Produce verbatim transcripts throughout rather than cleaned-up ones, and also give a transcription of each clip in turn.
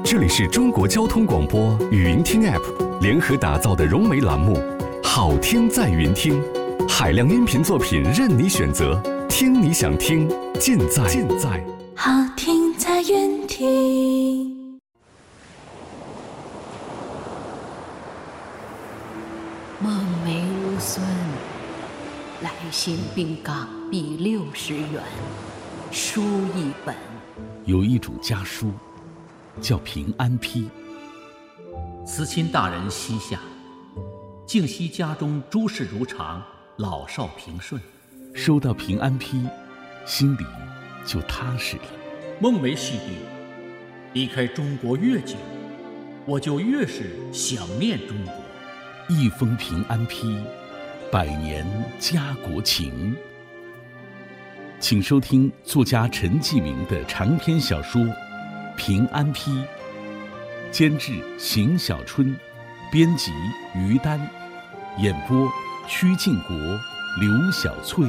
这里是中国交通广播语音听 App 联合打造的融媒栏目《好听在云听》，海量音频作品任你选择，听你想听，尽在尽在好听在云听。 孟梅无孙，来信并港币六十元，书一本。 有一主家书，叫平安批。 慈亲大人膝下，敬惜家中诸事如常，老少平顺。 收到平安批，心里就踏实了。 孟梅系弟，离开中国越久，我就越是想念中国。 一封平安批，百年家国情。请收听作家陈继明的长篇小说《平安批》，监制邢小春，编辑于丹，演播曲靖国、刘小翠。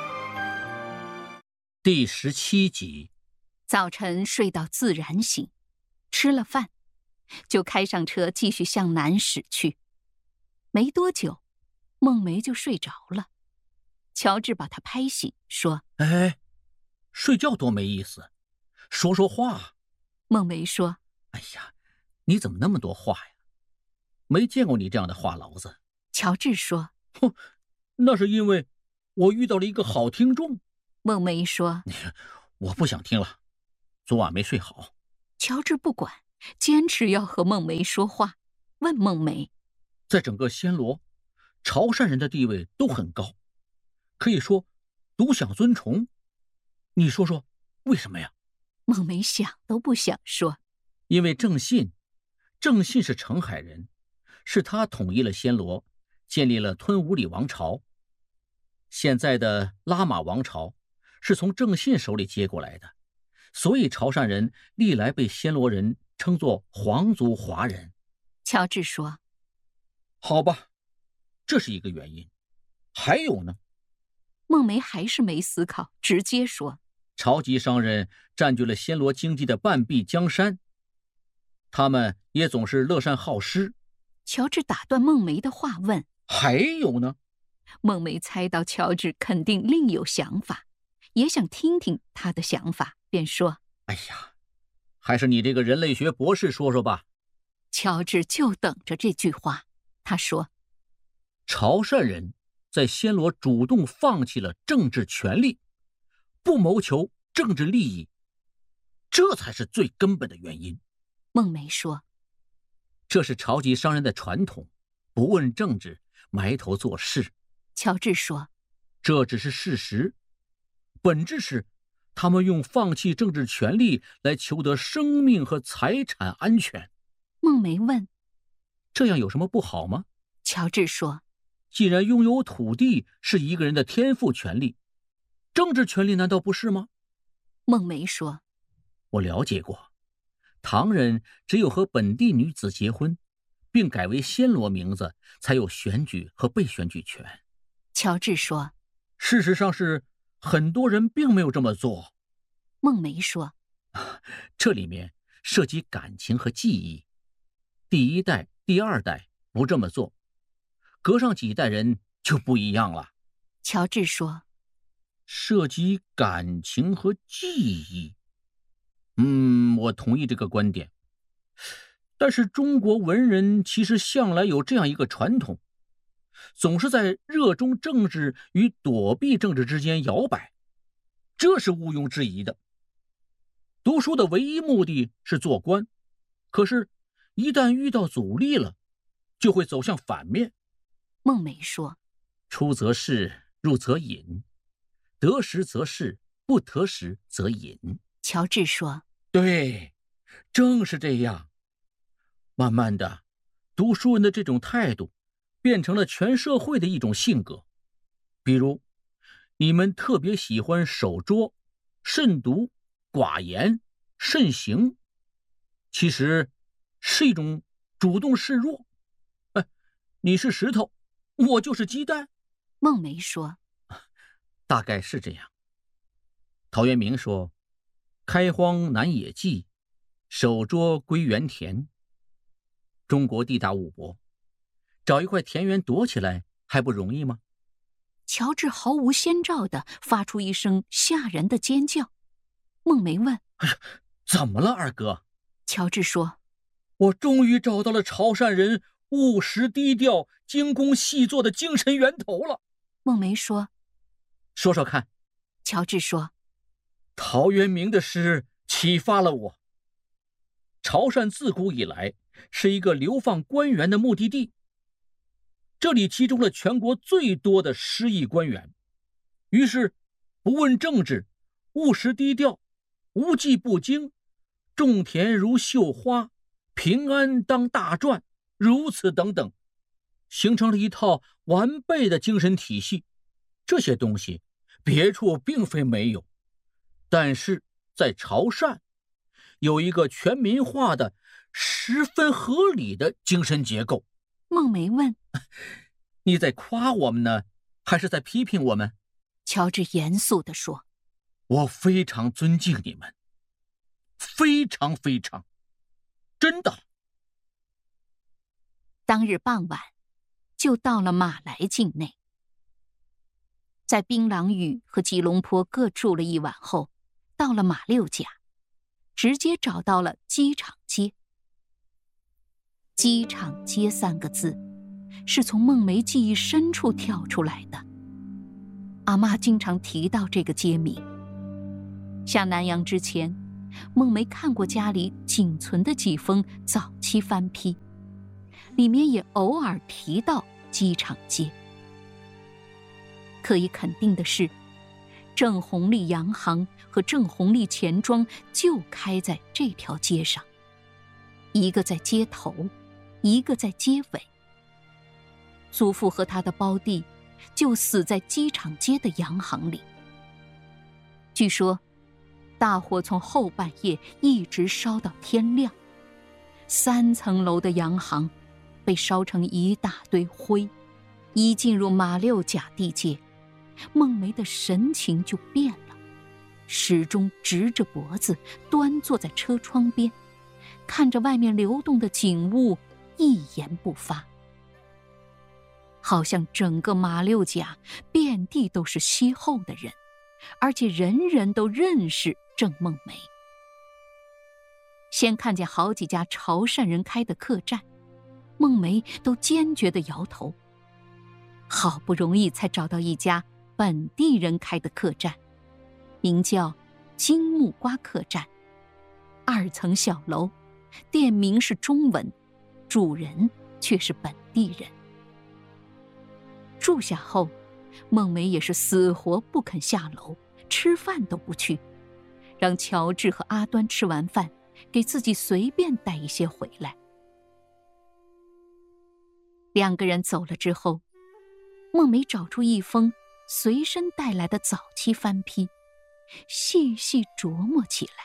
第十七集。 早晨睡到自然醒，吃了饭，就开上车继续向南驶去。没多久，孟梅就睡着了。乔治把她拍醒，说： 哎，睡觉多没意思，说说话。 孟梅说： 哎呀，你怎么那么多话呀？没见过你这样的话痨子。 乔治说： 哼，那是因为我遇到了一个好听众。 孟梅说： 我不想听了，昨晚没睡好。 乔治不管，坚持要和孟梅说话，问孟梅： 在整个暹罗，潮汕人的地位都很高，可以说独享尊崇。你说说为什么呀？ 孟梅想都不想说。 因为郑信，郑信是澄海人，是他统一了暹罗，建立了吞武里王朝。现在的拉玛王朝是从郑信手里接过来的，所以潮汕人历来被暹罗人称作皇族华人。 乔治说： 好吧，这是一个原因。还有呢？ 孟梅还是没思考，直接说： 潮籍商人占据了暹罗经济的半壁江山，他们也总是乐善好施。 乔治打断孟梅的话问： 还有呢？ 孟梅猜到乔治肯定另有想法，也想听听他的想法，便说： 哎呀，还是你这个人类学博士说说吧。 乔治就等着这句话。他说： 潮汕人在暹罗主动放弃了政治权利，不谋求政治利益，这才是最根本的原因。 孟梅说： 这是潮籍商人的传统，不问政治，埋头做事。 乔治说： 这只是事实，本质是他们用放弃政治权利来求得生命和财产安全。 孟梅问： 这样有什么不好吗？ 乔治说： 既然拥有土地是一个人的天赋权利，政治权利难道不是吗？ 孟梅说： 我了解过，唐人只有和本地女子结婚，并改为暹罗名字，才有选举和被选举权。 乔治说： 事实上是很多人并没有这么做。 孟梅说： 这里面涉及感情和记忆，第一代、第二代不这么做，隔上几代人就不一样了。 乔治说： 涉及感情和记忆，嗯，我同意这个观点。但是中国文人其实向来有这样一个传统，总是在热衷政治与躲避政治之间摇摆，这是毋庸置疑的。读书的唯一目的是做官，可是一旦遇到阻力了，就会走向反面。 孟梅说： 出则仕，入则隐，得时则仕，不得时则隐。 乔治说： 对，正是这样。慢慢的，读书人的这种态度变成了全社会的一种性格。比如你们特别喜欢守拙、慎独、寡言、慎行，其实是一种主动示弱。哎，你是石头，我就是鸡蛋。 孟梅说： 大概是这样。陶渊明说：开荒南野际， 守拙归园田。中国地大物博，找一块田园躲起来还不容易吗？ 乔治毫无先兆地发出一声吓人的尖叫。孟梅问： 哎呀，怎么了，二哥？ 乔治说： 我终于找到了潮汕人务实低调、精工细作的精神源头了。 孟梅说： 说说看。 乔治说： 陶渊明的诗启发了我。潮汕自古以来是一个流放官员的目的地，这里集中了全国最多的失意官员，于是不问政治，务实低调，无忌不惊，种田如绣花，平安当大赚，如此等等，形成了一套完备的精神体系。这些东西别处并非没有，但是在潮汕有一个全民化的十分合理的精神结构。 孟梅问： 你在夸我们呢，还是在批评我们？ 乔治严肃地说： 我非常尊敬你们，非常非常，真的。 当日傍晚就到了马来境内，在槟榔屿和吉隆坡各住了一晚后，到了马六甲，直接找到了机场街。机场街三个字是从孟梅记忆深处跳出来的。阿妈经常提到这个街名。下南洋之前，孟梅看过家里仅存的几封早期翻批，里面也偶尔提到机场街。可以肯定的是，郑红利洋行和郑红利钱庄就开在这条街上，一个在街头，一个在街尾。祖父和他的胞弟就死在机场街的洋行里。据说大火从后半夜一直烧到天亮，三层楼的洋行被烧成一大堆灰。一进入马六甲地界，孟梅的神情就变了，始终直着脖子端坐在车窗边，看着外面流动的景物，一言不发。好像整个马六甲遍地都是西后的人，而且人人都认识郑孟梅。先看见好几家潮汕人开的客栈，孟梅都坚决地摇头。好不容易才找到一家本地人开的客栈，名叫金木瓜客栈，二层小楼，店名是中文，主人却是本地人。住下后，孟梅也是死活不肯下楼，吃饭都不去，让乔治和阿端吃完饭，给自己随便带一些回来。两个人走了之后，孟梅找出一封随身带来的早期翻批，细细琢磨起来。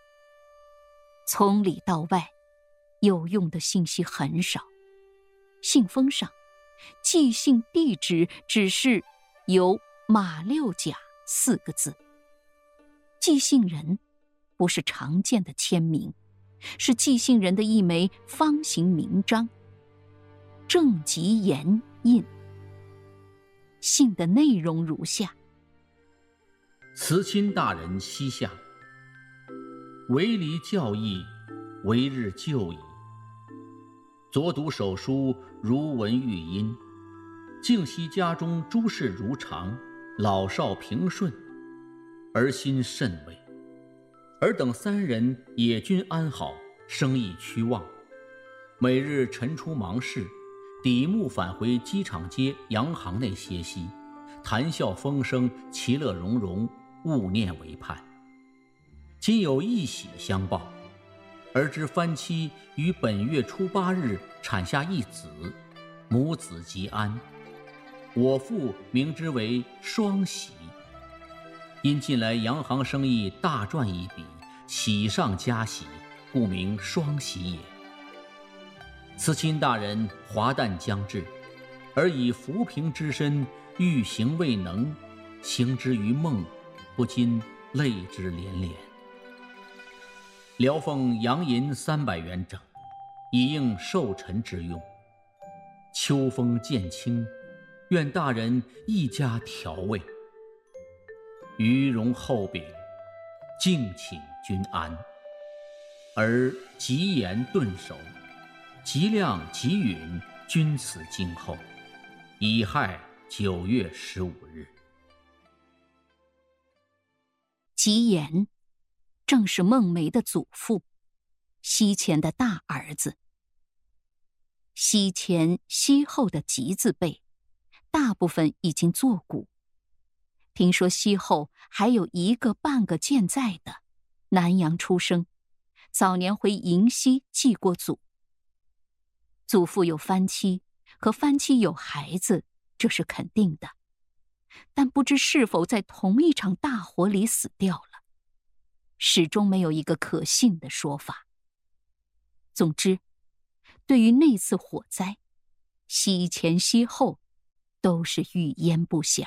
从里到外，有用的信息很少。信封上寄信地址只是有马六甲四个字，寄信人不是常见的签名，是寄信人的一枚方形名章，郑吉言印。信的内容如下： 慈亲大人膝下，为离教义，为日就矣。昨读手书，如闻语音，静息家中诸事如常，老少平顺，儿心甚慰。尔等三人也均安好，生意趋旺。每日晨出忙事，抵暮返回机场街洋行内歇息，谈笑风生，其乐融融，勿念为盼。今有一喜相报，儿之番妻于本月初八日产下一子，母子吉安。我父名之为双喜，因近来洋行生意大赚一笔，喜上加喜，故名双喜也。慈亲大人华诞将至，而以浮萍之身，欲行未能，行之于梦，不禁泪之连连。 辽奉洋银三百元整，以应寿辰之用。秋风渐清，愿大人一家调味。鱼容厚饼，敬请君安。而吉言顿首，吉亮吉允，君此今后。乙亥九月十五日。 吉言正是孟梅的祖父，西前的大儿子。西前西后的吉字辈，大部分已经作古。听说西后还有一个半个健在的，南阳出生，早年回营西祭过祖。祖父有番妻，和番妻有孩子，这是肯定的，但不知是否在同一场大火里死掉了，始终没有一个可信的说法。总之，对于那次火灾，西前西后都是语焉不详。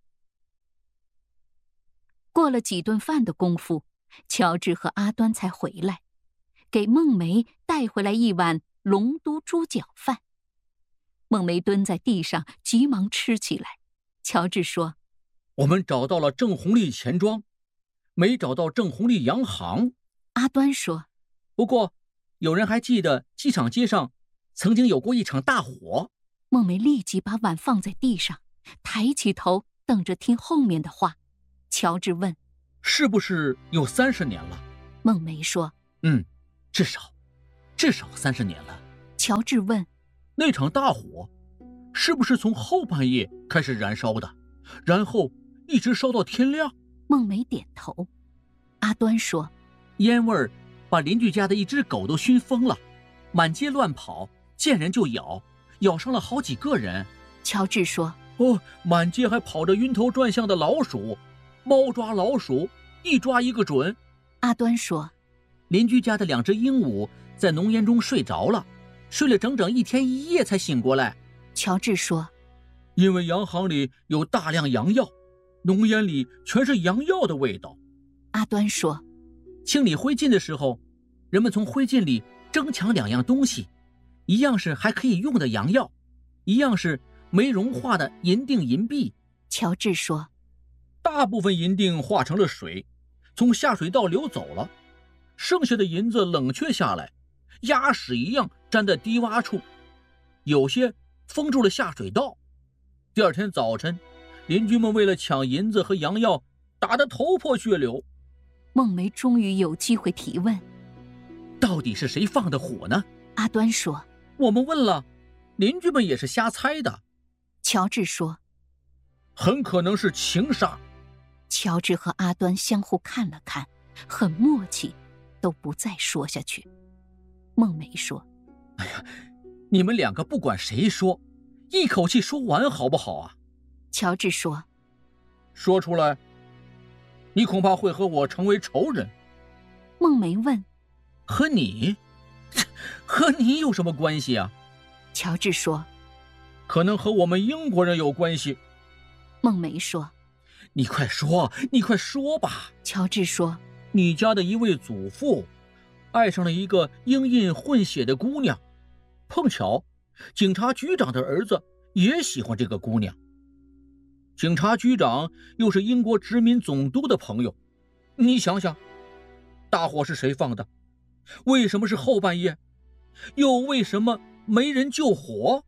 过了几顿饭的功夫，乔治和阿端才回来，给孟梅带回来一碗龙都猪脚饭。孟梅蹲在地上急忙吃起来。乔治说： 我们找到了郑红利钱庄，没找到郑红利洋行。 阿端说： 不过有人还记得机场街上曾经有过一场大火。 孟梅立即把碗放在地上，抬起头等着听后面的话。乔治问： 是不是有三十年了？ 孟梅说： 嗯，至少至少三十年了。 乔治问： 那场大火是不是从后半夜开始燃烧的，然后一直烧到天亮？ 孟梅点头。阿端说： 烟味儿把邻居家的一只狗都熏疯了，满街乱跑，见人就咬，咬伤了好几个人。 乔治说： 哦，满街还跑着晕头转向的老鼠，猫抓老鼠，一抓一个准。 阿端说： 邻居家的两只鹦鹉在浓烟中睡着了，睡了整整一天一夜才醒过来。 乔治说： 因为洋行里有大量洋药，浓烟里全是洋药的味道。 阿端说： 清理灰烬的时候，人们从灰烬里争抢两样东西，一样是还可以用的洋药，一样是没融化的银锭银币。 乔治说： 大部分银锭化成了水，从下水道流走了，剩下的银子冷却下来，鸭屎一样粘在低洼处，有些封住了下水道。第二天早晨，邻居们为了抢银子和洋药，打得头破血流。 孟梅终于有机会提问： 到底是谁放的火呢？ 阿端说： 我们问了，邻居们也是瞎猜的。 乔治说： 很可能是情杀。 乔治和阿端相互看了看，很默契，都不再说下去。孟梅说： 哎呀，你们两个不管谁说，一口气说完好不好啊？ 乔治说： 说出来，你恐怕会和我成为仇人。 孟梅问： 和你？和你有什么关系啊？ 乔治说： 可能和我们英国人有关系。 孟梅说： 你快说，你快说吧。 乔治说： 你家的一位祖父爱上了一个英印混血的姑娘，碰巧警察局长的儿子也喜欢这个姑娘，警察局长又是英国殖民总督的朋友。你想想，大火是谁放的？为什么是后半夜？又为什么没人救火？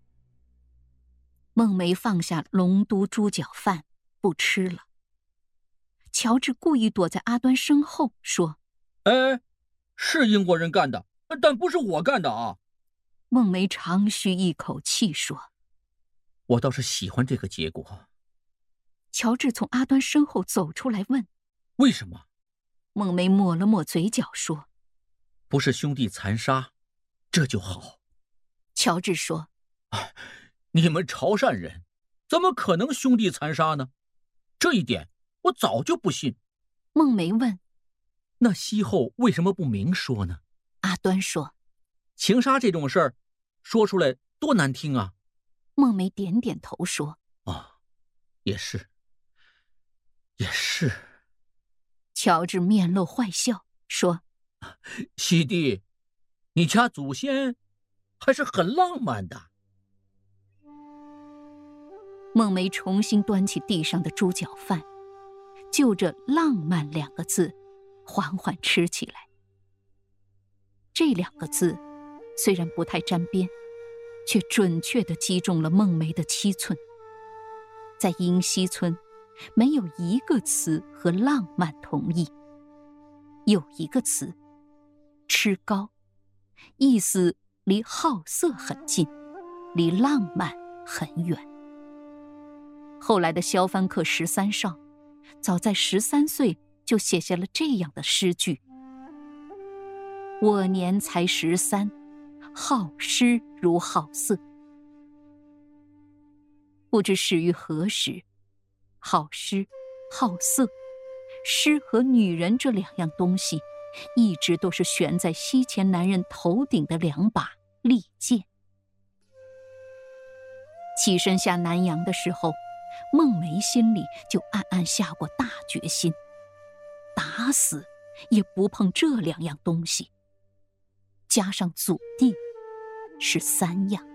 孟梅放下龙都猪脚饭不吃了。乔治故意躲在阿端身后说： 哎，是英国人干的，但不是我干的啊。 孟梅长吁一口气说： 我倒是喜欢这个结果。 乔治从阿端身后走出来问： 为什么？ 孟梅抹了抹嘴角说： 不是兄弟残杀，这就好。 乔治说： 哎，你们潮汕人怎么可能兄弟残杀呢？这一点我早就不信。 孟梅问： 那西后为什么不明说呢？ 阿端说： 情杀这种事儿，说出来多难听啊。 孟梅点点头说： 啊，也是，也是。 乔治面露坏笑说： 西弟，你家祖先还是很浪漫的。 孟梅重新端起地上的猪脚饭，就着浪漫两个字缓缓吃起来。这两个字虽然不太沾边，却准确地击中了孟梅的七寸。在银溪村，没有一个词和浪漫同义，有一个词吃糕，意思离好色很近，离浪漫很远。后来的萧帆客十三少，早在十三岁就写下了这样的诗句：我年才十三，好诗如好色。不知始于何时，好诗、好色，诗和女人这两样东西，一直都是悬在西前男人头顶的两把利剑。起身下南阳的时候，孟梅心里就暗暗下过大决心，打死也不碰这两样东西，加上祖弟，是三样。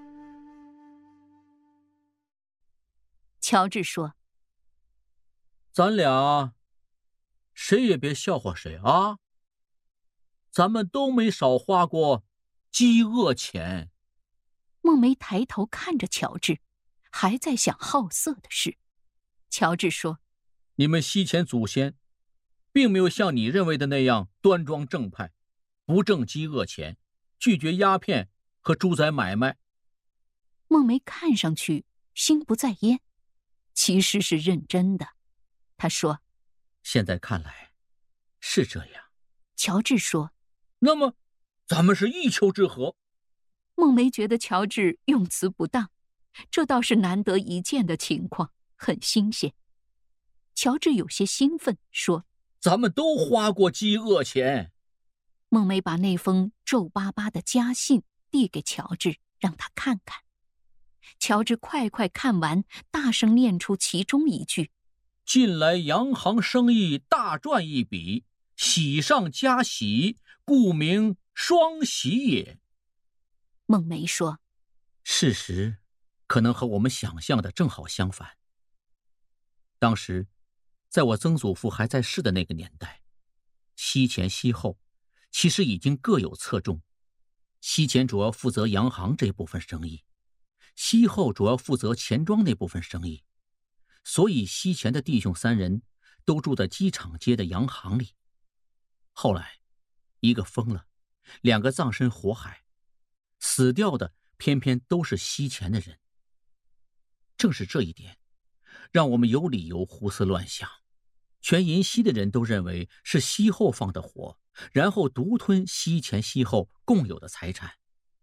乔治说： 咱俩谁也别笑话谁啊，咱们都没少花过饥饿钱。 孟梅抬头看着乔治，还在想好色的事。乔治说： 你们西前祖先并没有像你认为的那样端庄正派，不挣饥饿钱，拒绝鸦片和猪仔买卖。 孟梅看上去心不在焉，其实是认真的。他说： 现在看来是这样。 乔治说： 那么咱们是一丘之貉。 孟梅觉得乔治用词不当，这倒是难得一见的情况，很新鲜。乔治有些兴奋，说： 咱们都花过饥饿钱。 孟梅把那封皱巴巴的家信递给乔治，让他看看。乔治快快看完，大声念出其中一句： 近来洋行生意大赚一笔，喜上加喜，故名双喜也。 孟梅说： 事实可能和我们想象的正好相反。当时在我曾祖父还在世的那个年代，西前西后其实已经各有侧重，西前主要负责洋行这部分生意，西后主要负责钱庄那部分生意，所以西前的弟兄三人都住在机场街的洋行里。后来一个疯了，两个葬身火海，死掉的偏偏都是西前的人。正是这一点让我们有理由胡思乱想，全银溪的人都认为是西后放的火，然后独吞西前西后共有的财产。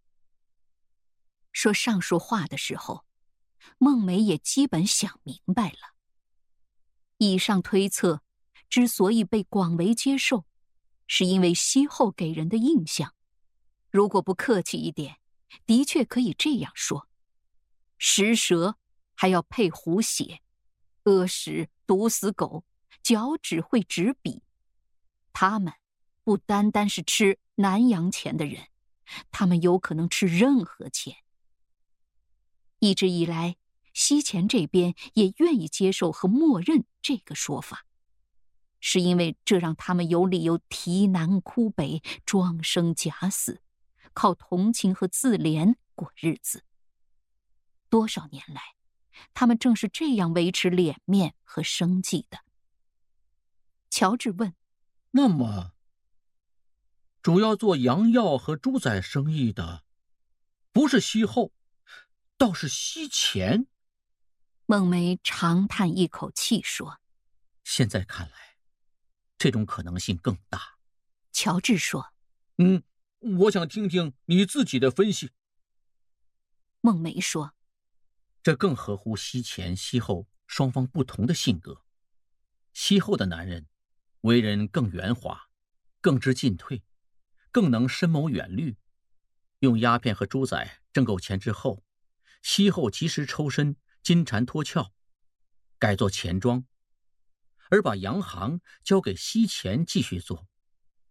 说上述话的时候，孟梅也基本想明白了。以上推测之所以被广为接受，是因为西后给人的印象，如果不客气一点，的确可以这样说：食蛇还要配虎血，屙屎毒死狗，脚趾会执笔。他们不单单是吃南洋钱的人，他们有可能吃任何钱。一直以来，西前这边也愿意接受和默认这个说法，是因为这让他们有理由啼南哭北，装生假死，靠同情和自怜过日子。多少年来，他们正是这样维持脸面和生计的。乔治问： 那么主要做洋药和猪仔生意的不是西后，倒是西前？ 孟梅长叹一口气说： 现在看来这种可能性更大。 乔治说： 嗯，我想听听你自己的分析。 孟梅说： 这更合乎西前西后双方不同的性格。西后的男人为人更圆滑，更知进退，更能深谋远虑。用鸦片和猪仔挣够钱之后，西后及时抽身，金蝉脱壳，改做钱庄，而把洋行交给西前继续做。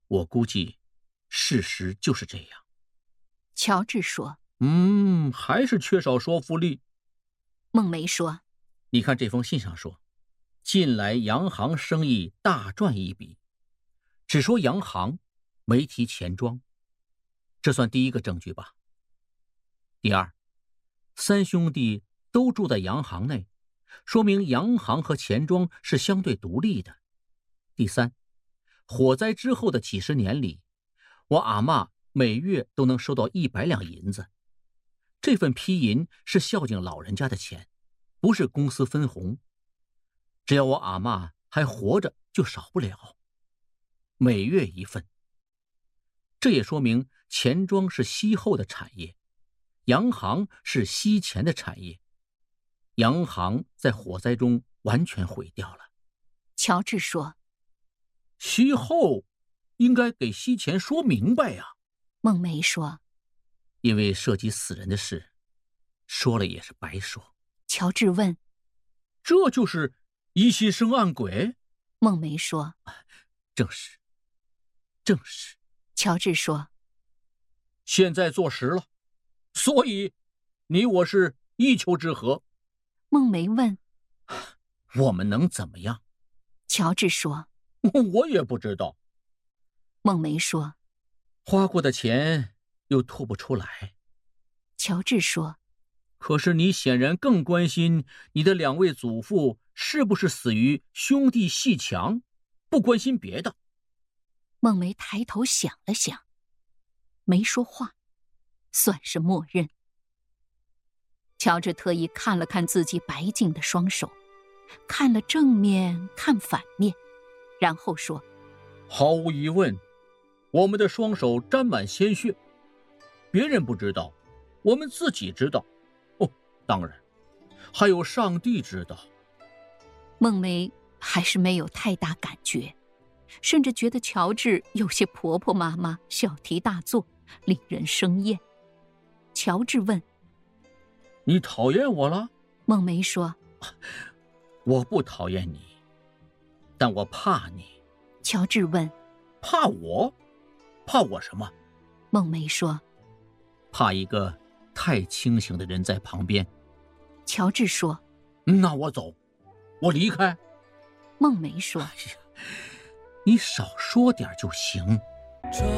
我估计事实就是这样。 乔治说。 嗯，还是缺少说服力。 孟梅说。 你看这封信上说，近来洋行生意大赚一笔，只说洋行，没提钱庄，这算第一个证据吧。第二，三兄弟都住在洋行内，说明洋行和钱庄是相对独立的。第三，火灾之后的几十年里，我阿嬷每月都能收到一百两银子，这份批银是孝敬老人家的钱，不是公司分红。只要我阿嬷还活着，就少不了，每月一份。这也说明钱庄是息后的产业，洋行是息前的产业。洋行在火灾中完全毁掉了。 乔治说。 息后应该给息前说明白呀。 孟梅说。 因为涉及死人的事，说了也是白说。 乔治问。 这就是疑心生暗鬼？ 孟梅说。 正是，正是。 乔治说。 现在坐实了，所以你我是一丘之貉。 孟梅问。 我们能怎么样？ 乔治说。 我也不知道。 孟梅说。 花过的钱又吐不出来。 乔治说。 可是你显然更关心你的两位祖父是不是死于兄弟戏墙，不关心别的。 孟梅抬头想了想，没说话，算是默认。乔治特意看了看自己白净的双手，看了正面，看反面，然后说： 毫无疑问，我们的双手沾满鲜血，别人不知道，我们自己知道。哦，当然，还有上帝知道。 孟梅还是没有太大感觉，甚至觉得乔治有些婆婆妈妈，小题大做，令人生厌。乔治问： 你讨厌我了？ 孟梅说： 我不讨厌你，但我怕你。 乔治问： 怕我？怕我什么？ 孟梅说： 怕一个太清醒的人在旁边。 乔治说： 那我走，我离开。 孟梅说： 哎呀，你少说点就行。